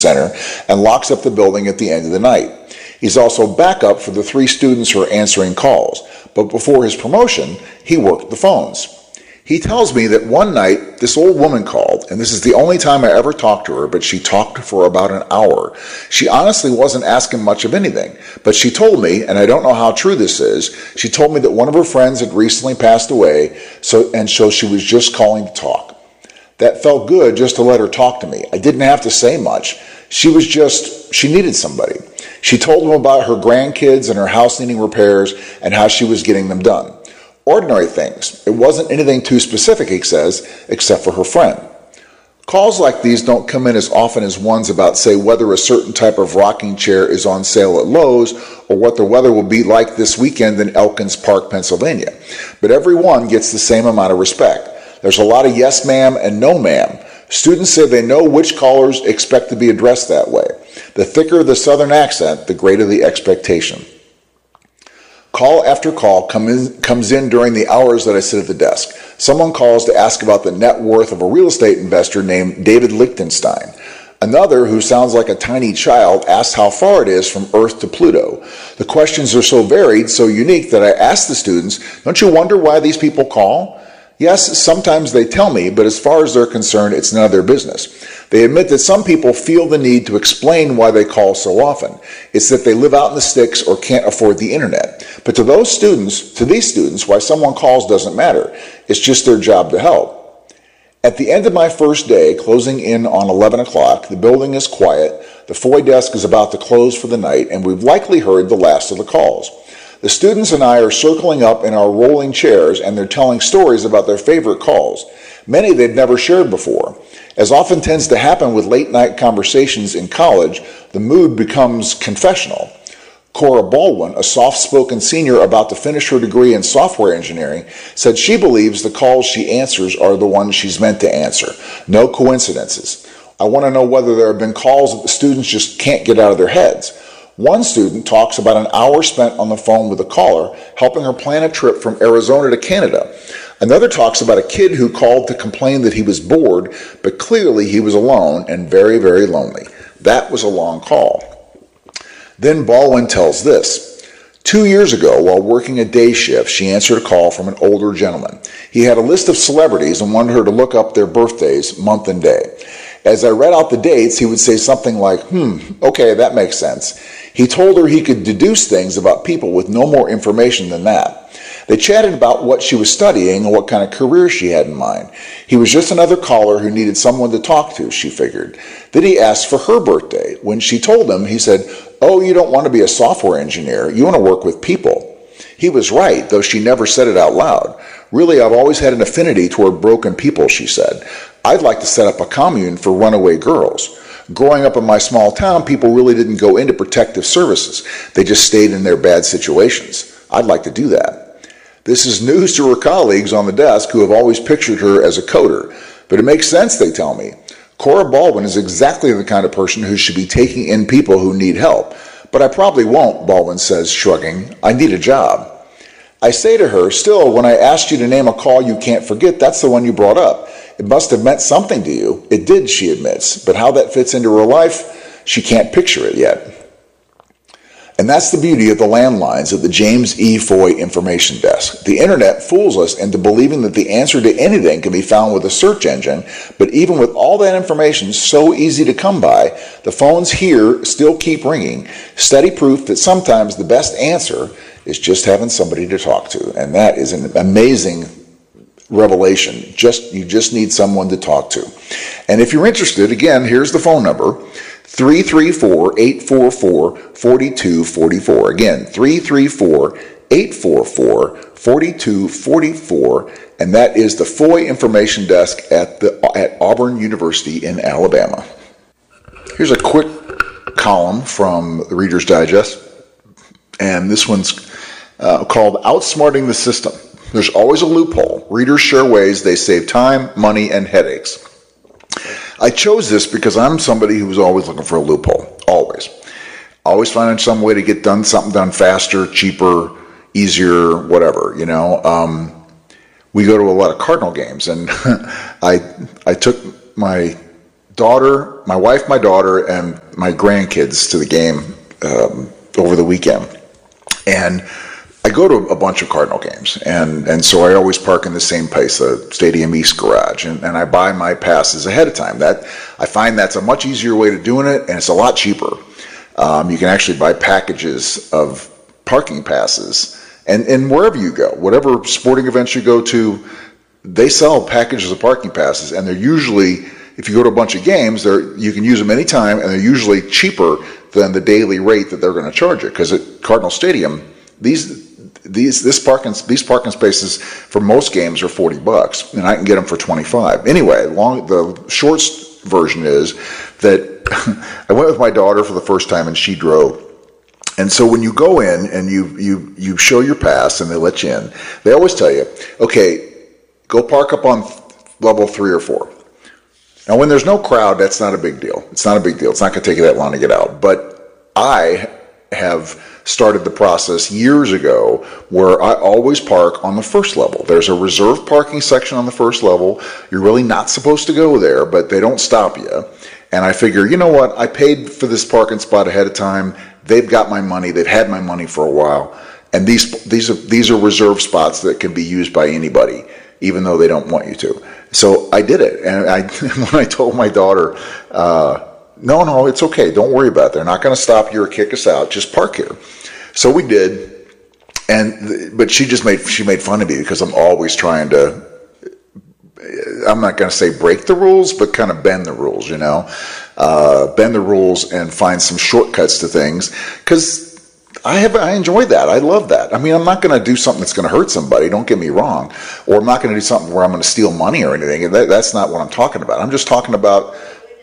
center and locks up the building at the end of the night. He's also backup for the 3 students who are answering calls, but before his promotion, he worked the phones. He tells me that one night, this old woman called, and this is the only time I ever talked to her, but she talked for about an hour. She honestly wasn't asking much of anything, but she told me, and I don't know how true this is, she told me that one of her friends had recently passed away, so she was just calling to talk. That felt good just to let her talk to me. I didn't have to say much. She needed somebody. She told them about her grandkids and her house needing repairs and how she was getting them done. Ordinary things. It wasn't anything too specific, he says, except for her friend. Calls like these don't come in as often as ones about, say, whether a certain type of rocking chair is on sale at Lowe's or what the weather will be like this weekend in Elkins Park, Pennsylvania. But every one gets the same amount of respect. There's a lot of yes ma'am and no ma'am. Students say they know which callers expect to be addressed that way. The thicker the southern accent, the greater the expectation. Call after call comes in during the hours that I sit at the desk. Someone calls to ask about the net worth of a real estate investor named David Lichtenstein. Another, who sounds like a tiny child, asks how far it is from Earth to Pluto. The questions are so varied, so unique, that I ask the students, don't you wonder why these people call? Yes, sometimes they tell me, but as far as they're concerned, it's none of their business. They admit that some people feel the need to explain why they call so often. It's that they live out in the sticks or can't afford the internet. But to these students, why someone calls doesn't matter. It's just their job to help. At the end of my first day, closing in on 11 o'clock, the building is quiet, the FOI desk is about to close for the night, and we've likely heard the last of the calls. The students and I are circling up in our rolling chairs, and they're telling stories about their favorite calls, many they'd never shared before. As often tends to happen with late-night conversations in college, the mood becomes confessional. Cora Baldwin, a soft-spoken senior about to finish her degree in software engineering, said she believes the calls she answers are the ones she's meant to answer. No coincidences. I want to know whether there have been calls that the students just can't get out of their heads. One student talks about an hour spent on the phone with a caller, helping her plan a trip from Arizona to Canada. Another talks about a kid who called to complain that he was bored, but clearly he was alone and very, very lonely. That was a long call. Then Baldwin tells this. 2 years ago, while working a day shift, she answered a call from an older gentleman. He had a list of celebrities and wanted her to look up their birthdays, month and day. As I read out the dates, he would say something like, okay, that makes sense. He told her he could deduce things about people with no more information than that. They chatted about what she was studying and what kind of career she had in mind. He was just another caller who needed someone to talk to, she figured. Then he asked for her birthday. When she told him, he said, oh, you don't want to be a software engineer. You want to work with people. He was right, though she never said it out loud. Really, I've always had an affinity toward broken people, she said. I'd like to set up a commune for runaway girls. Growing up in my small town, people really didn't go into protective services. They just stayed in their bad situations. I'd like to do that. This is news to her colleagues on the desk who have always pictured her as a coder. But it makes sense, they tell me. Cora Baldwin is exactly the kind of person who should be taking in people who need help. But I probably won't, Baldwin says, shrugging. I need a job. I say to her, still, when I asked you to name a call you can't forget, that's the one you brought up. It must have meant something to you. It did, she admits. But how that fits into her life, she can't picture it yet. And that's the beauty of the landlines at the James E. Foy Information Desk. The internet fools us into believing that the answer to anything can be found with a search engine, but even with all that information so easy to come by, the phones here still keep ringing, steady proof that sometimes the best answer is just having somebody to talk to. And that is an amazing revelation. You just need someone to talk to. And if you're interested, again, here's the phone number. 334-844-4244. Again, 334-844-4244. And that is the Foy Information Desk at Auburn University in Alabama. Here's a quick column from the Reader's Digest. And this one's called Outsmarting the System. There's always a loophole. Readers share ways they save time, money, and headaches. I chose this because I'm somebody who's always looking for a loophole. Always. Always finding some way to get something done faster, cheaper, easier, whatever, you know. We go to a lot of Cardinal games, and I took my my wife, my daughter, and my grandkids to the game over the weekend. And I go to a bunch of Cardinal games, and so I always park in the same place, the Stadium East garage, and I buy my passes ahead of time. I find that's a much easier way of doing it, and it's a lot cheaper. You can actually buy packages of parking passes, and wherever you go, whatever sporting events you go to, they sell packages of parking passes, and they're usually, if you go to a bunch of games, you can use them anytime, and they're usually cheaper than the daily rate that they're going to charge you. Because at Cardinal Stadium, these parking spaces for most games are $40, and I can get them for $25. Anyway, the short version is that I went with my daughter for the first time, and she drove. And so when you go in and you show your pass and they let you in, they always tell you, okay, go park up on level 3 or 4. Now, when there's no crowd, that's not a big deal. It's not a big deal. It's not going to take you that long to get out. But I have started the process years ago where I always park on the first level. There's a reserved parking section on the first level. You're really not supposed to go there, but they don't stop you. And I figure, you know what? I paid for this parking spot ahead of time. They've got my money. They've had my money for a while. And these are reserved spots that can be used by anybody, even though they don't want you to. So I did it. And when I told my daughter, no, it's okay. Don't worry about it. They're not going to stop you or kick us out. Just park here. So we did. But she made fun of me because I'm always trying to, I'm not going to say break the rules, but kind of bend the rules, bend the rules and find some shortcuts to things. Because I enjoy that. I love that. I mean, I'm not going to do something that's going to hurt somebody. Don't get me wrong. Or I'm not going to do something where I'm going to steal money or anything. And that's not what I'm talking about. I'm just talking about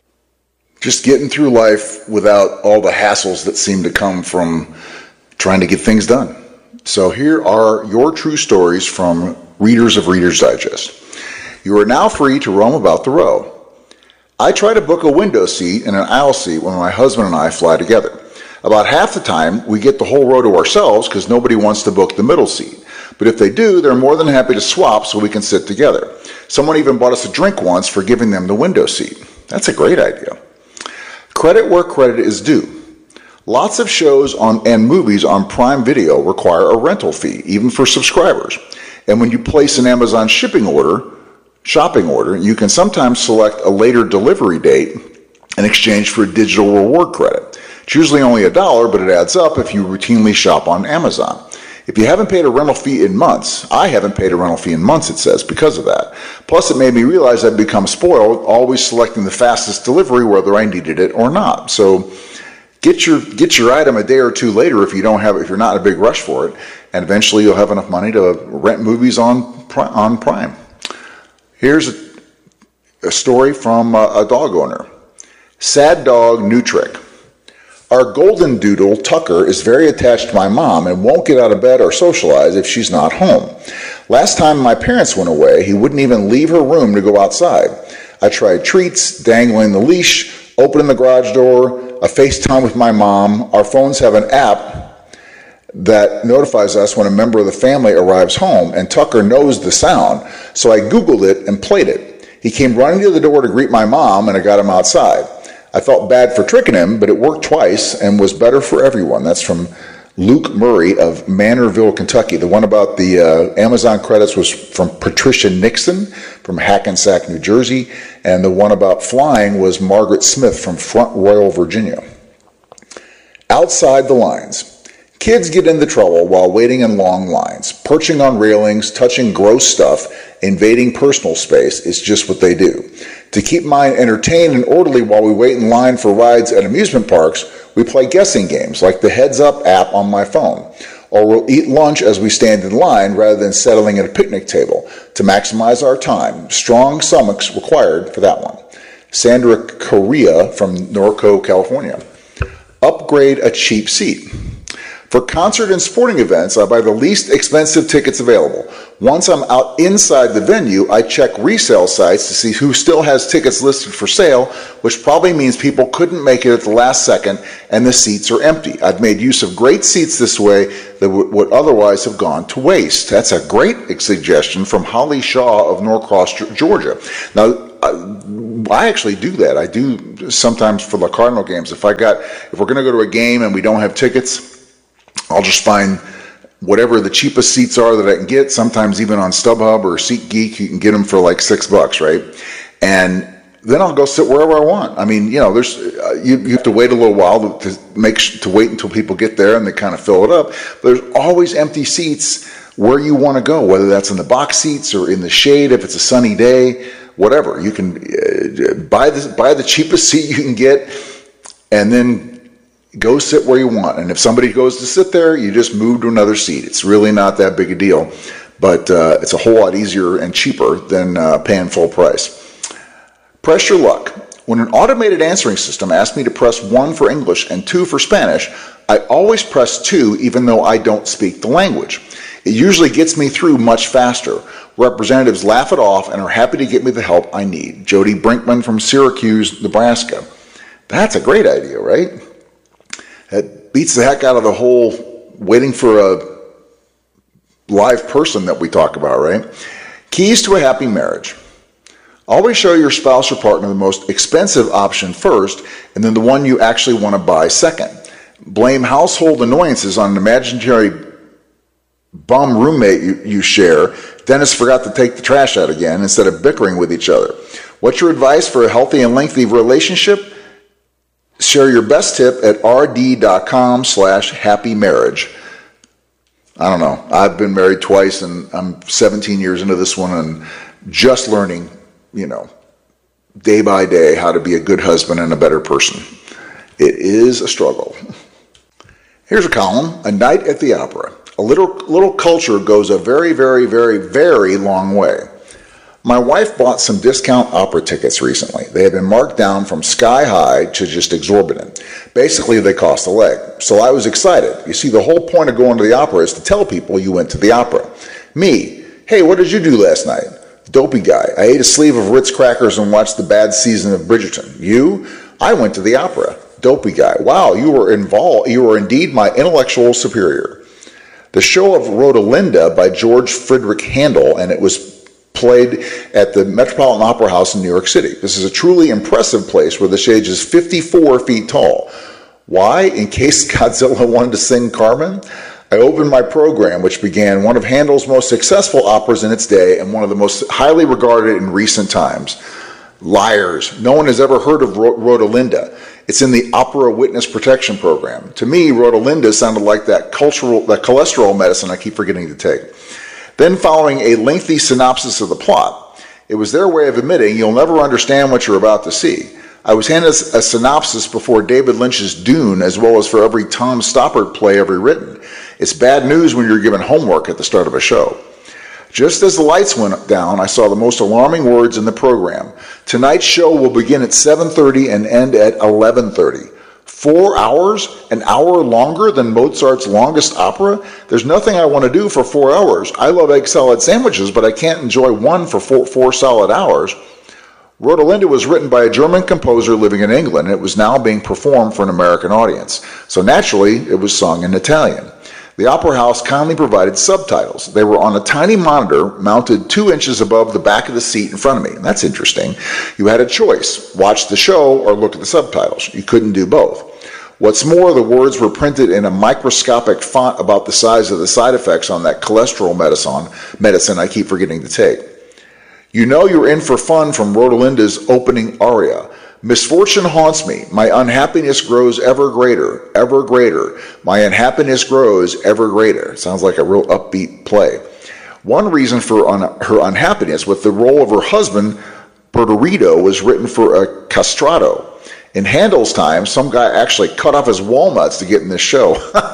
just getting through life without all the hassles that seem to come from trying to get things done. So here are your true stories from readers of Reader's Digest. You are now free to roam about the row. I try to book a window seat and an aisle seat when my husband and I fly together. About half the time, we get the whole row to ourselves because nobody wants to book the middle seat. But if they do, they're more than happy to swap so we can sit together. Someone even bought us a drink once for giving them the window seat. That's a great idea. Credit where credit is due. Lots of shows and movies on Prime Video require a rental fee, even for subscribers. And when you place an Amazon shopping order, you can sometimes select a later delivery date in exchange for digital reward credit. It's usually only $1, but it adds up if you routinely shop on Amazon. If you haven't paid a rental fee in months, I haven't paid a rental fee in months, it says, because of that. Plus, it made me realize I'd become spoiled, always selecting the fastest delivery whether I needed it or not. So get your item a day or two later if you're not in a big rush for it, and eventually you'll have enough money to rent movies on Prime. Here's a story from a dog owner. Sad dog, new trick. Our golden doodle, Tucker, is very attached to my mom and won't get out of bed or socialize if she's not home. Last time my parents went away, he wouldn't even leave her room to go outside. I tried treats, dangling the leash, opening the garage door, a FaceTime with my mom. Our phones have an app that notifies us when a member of the family arrives home, and Tucker knows the sound, so I Googled it and played it. He came running to the door to greet my mom, and I got him outside. I felt bad for tricking him, but it worked twice and was better for everyone. That's from Luke Murray of Manorville, Kentucky. The one about the Amazon credits was from Patricia Nixon from Hackensack, New Jersey. And the one about flying was Margaret Smith from Front Royal, Virginia. Outside the lines. Kids get into trouble while waiting in long lines. Perching on railings, touching gross stuff, invading personal space is just what they do. To keep mine entertained and orderly while we wait in line for rides at amusement parks, we play guessing games like the Heads Up app on my phone. Or we'll eat lunch as we stand in line rather than settling at a picnic table to maximize our time. Strong stomachs required for that one. Sandra Correa from Norco, California. Upgrade a cheap seat. For concert and sporting events, I buy the least expensive tickets available. Once I'm out inside the venue, I check resale sites to see who still has tickets listed for sale, which probably means people couldn't make it at the last second and the seats are empty. I've made use of great seats this way that would otherwise have gone to waste. That's a great suggestion from Holly Shaw of Norcross, Georgia. Now, I actually do that. I do sometimes for the Cardinal games. If we're going to go to a game and we don't have tickets, I'll just find whatever the cheapest seats are that I can get. Sometimes even on StubHub or SeatGeek, you can get them for like $6, right? And then I'll go sit wherever I want. I mean, there's you have to wait a little while to wait until people get there and they kind of fill it up. But there's always empty seats where you want to go, whether that's in the box seats or in the shade if it's a sunny day, whatever. You can buy the cheapest seat you can get, and then go sit where you want. And if somebody goes to sit there, you just move to another seat. It's really not that big a deal, but it's a whole lot easier and cheaper than paying full price. Press your luck. When an automated answering system asks me to press 1 for English and 2 for Spanish, I always press 2 even though I don't speak the language. It usually gets me through much faster. Representatives laugh it off and are happy to get me the help I need. Jody Brinkman from Syracuse, Nebraska. That's a great idea, right? It beats the heck out of the whole waiting for a live person that we talk about, right? Keys to a happy marriage. Always show your spouse or partner the most expensive option first, and then the one you actually want to buy second. Blame household annoyances on an imaginary bum roommate you share. Dennis forgot to take the trash out again instead of bickering with each other. What's your advice for a healthy and lengthy relationship? Share your best tip at rd.com/happy marriage. I don't know. I've been married twice, and I'm 17 years into this one and just learning, day by day how to be a good husband and a better person. It is a struggle. Here's a column, A Night at the Opera. A little culture goes a very, very, very, very long way. My wife bought some discount opera tickets recently. They had been marked down from sky high to just exorbitant. Basically, they cost a leg. So I was excited. You see, the whole point of going to the opera is to tell people you went to the opera. Me, hey, what did you do last night? Dopey guy. I ate a sleeve of Ritz crackers and watched the bad season of Bridgerton. You? I went to the opera. Dopey guy. Wow, you were involved. You were indeed my intellectual superior. The show of Rodelinda by George Friedrich Handel, and it was played at the Metropolitan Opera House in New York City. This is a truly impressive place where the stage is 54 feet tall. Why? In case Godzilla wanted to sing Carmen? I opened my program, which began one of Handel's most successful operas in its day and one of the most highly regarded in recent times. Liars. No one has ever heard of Rodelinda. It's in the Opera Witness Protection Program. To me, Rodelinda sounded like that cholesterol medicine I keep forgetting to take. Then following a lengthy synopsis of the plot, it was their way of admitting you'll never understand what you're about to see. I was handed a synopsis before David Lynch's Dune, as well as for every Tom Stoppard play ever written. It's bad news when you're given homework at the start of a show. Just as the lights went down, I saw the most alarming words in the program. Tonight's show will begin at 7:30 and end at 11:30. 4 hours? An hour longer than Mozart's longest opera? There's nothing I want to do for 4 hours. I love egg salad sandwiches, but I can't enjoy one for four solid hours. Rodelinda was written by a German composer living in England, and it was now being performed for an American audience. So naturally, it was sung in Italian. The Opera House kindly provided subtitles. They were on a tiny monitor mounted 2 inches above the back of the seat in front of me. That's interesting. You had a choice, watch the show or look at the subtitles. You couldn't do both. What's more, the words were printed in a microscopic font about the size of the side effects on that cholesterol medicine I keep forgetting to take. You know you're in for fun from Rodelinda's opening aria. Misfortune haunts me. My unhappiness grows ever greater, ever greater. My unhappiness grows ever greater. Sounds like a real upbeat play. One reason for her unhappiness with the role of her husband, Bertorito, was written for a castrato. In Handel's time, some guy actually cut off his walnuts to get in this show.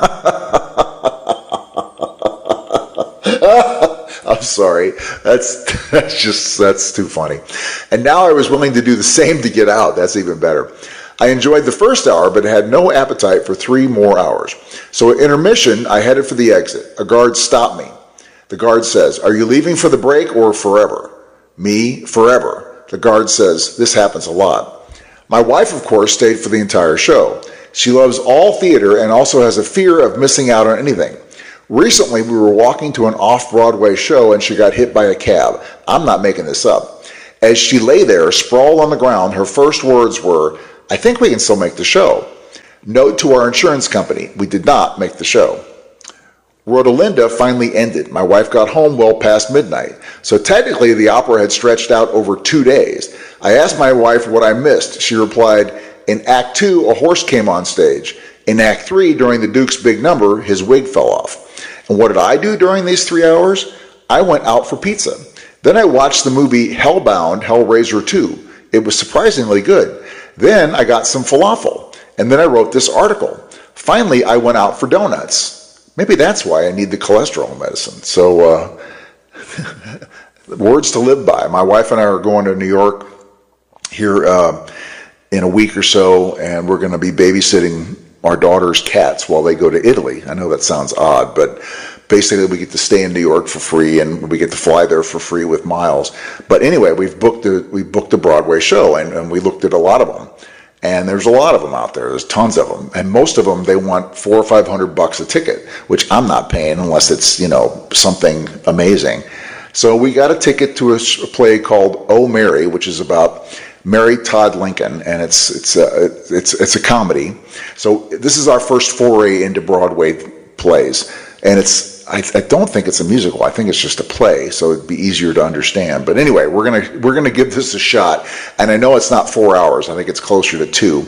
I'm sorry. That's too funny. And now I was willing to do the same to get out. That's even better. I enjoyed the first hour, but had no appetite for 3 more hours. So at intermission, I headed for the exit. A guard stopped me. The guard says, "Are you leaving for the break or forever?" Me, forever. The guard says, "This happens a lot." My wife, of course, stayed for the entire show. She loves all theater and also has a fear of missing out on anything. Recently, we were walking to an off-Broadway show and she got hit by a cab. I'm not making this up. As she lay there, sprawled on the ground, her first words were, "I think we can still make the show." Note to our insurance company, we did not make the show. Rodelinda finally ended. My wife got home well past midnight. So technically the opera had stretched out over 2 days. I asked my wife what I missed. She replied, "In Act 2, a horse came on stage. In Act 3, during the Duke's big number, his wig fell off." And what did I do during these 3 hours? I went out for pizza. Then I watched the movie Hellbound, Hellraiser 2. It was surprisingly good. Then I got some falafel. And then I wrote this article. Finally, I went out for donuts. Maybe that's why I need the cholesterol medicine. So, words to live by. My wife and I are going to New York here in a week or so, and we're going to be babysitting our daughter's cats while they go to Italy. I know that sounds odd, but basically we get to stay in New York for free, and we get to fly there for free with miles. But anyway, we booked a Broadway show, and we looked at a lot of them. And there's a lot of them out there. There's tons of them. And most of them, they want $400 or $500 a ticket, which I'm not paying unless it's, something amazing. So we got a ticket to a play called Oh Mary, which is about Mary Todd Lincoln, and it's a comedy. So this is our first foray into Broadway plays. And I don't think it's a musical. I think it's just a play, so it'd be easier to understand. But anyway, we're gonna give this a shot, and I know it's not 4 hours. I think it's closer to 2.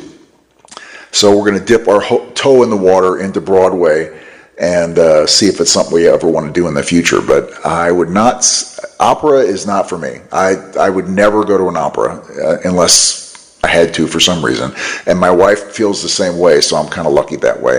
So we're gonna dip our toe in the water into Broadway and see if it's something we ever want to do in the future. But I would not. Opera is not for me. I would never go to an opera unless I had to for some reason. And my wife feels the same way, so I'm kind of lucky that way.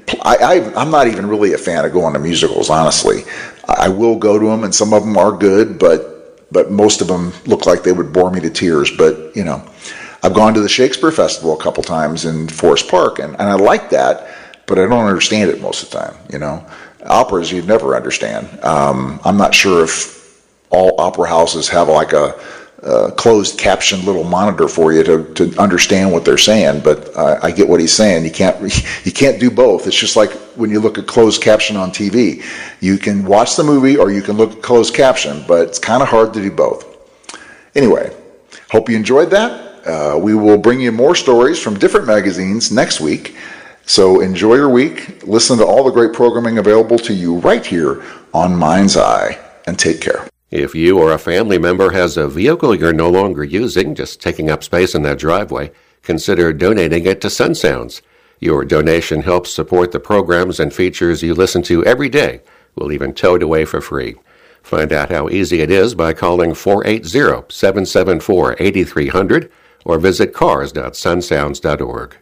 I'm not even really a fan of going to musicals, honestly. I will go to them, and some of them are good, but most of them look like they would bore me to tears. But, I've gone to the Shakespeare Festival a couple times in Forest Park, and I like that, but I don't understand it most of the time, Operas you'd never understand. I'm not sure if all opera houses have like a closed caption little monitor for you to understand what they're saying, but I get what he's saying. You can't do both. It's just like when you look at closed caption on TV. You can watch the movie or you can look at closed caption, but it's kind of hard to do both. Anyway, hope you enjoyed that. We will bring you more stories from different magazines next week. So enjoy your week. Listen to all the great programming available to you right here on Mind's Eye, and take care. If you or a family member has a vehicle you're no longer using, just taking up space in that driveway, consider donating it to Sun Sounds. Your donation helps support the programs and features you listen to every day. We'll even tow it away for free. Find out how easy it is by calling 480-774-8300 or visit cars.sunsounds.org.